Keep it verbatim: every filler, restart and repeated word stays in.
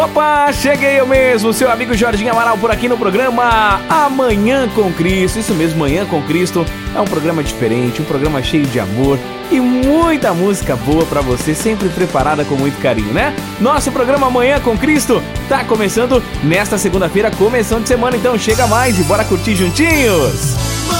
Opa, cheguei eu mesmo, seu amigo Jorginho Amaral por aqui no programa Amanhã com Cristo. Isso mesmo, Manhã com Cristo é um programa diferente, um programa cheio de amor e muita música boa pra você, sempre preparada com muito carinho, né? Nosso programa Amanhã com Cristo tá começando nesta segunda-feira, começando de semana, então chega mais e bora curtir juntinhos!